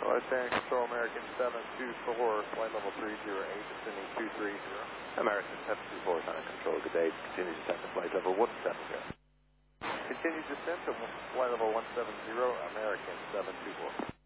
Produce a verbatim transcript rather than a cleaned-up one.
Flight Standard Control, American seven two four, flight level three zero eight, descending two three zero. American seven two four, Standard Control, good day. Continue descent to flight level one seven zero. Continue descent to flight level one seven zero, American seven two four.